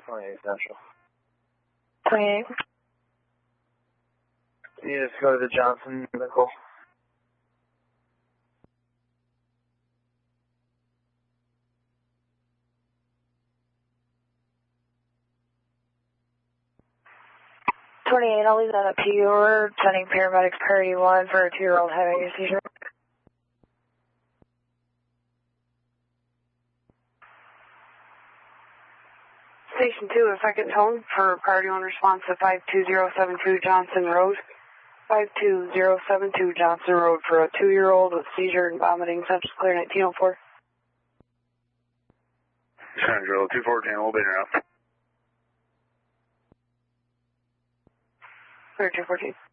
28 Central. 28. You just go to the Johnson Medical. I'll leave that up to you. We're sending paramedics priority 1 for a 2-year-old having a seizure. Station 2, if I could tone for priority 1 response to 52072 Johnson Road. 52072 Johnson Road for a 2-year-old with seizure and vomiting. Census clear 1904. Central 214, we'll be around. Clear 214.